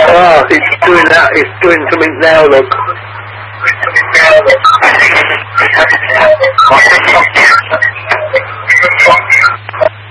Oh, it's doing that. It's doing something now, look.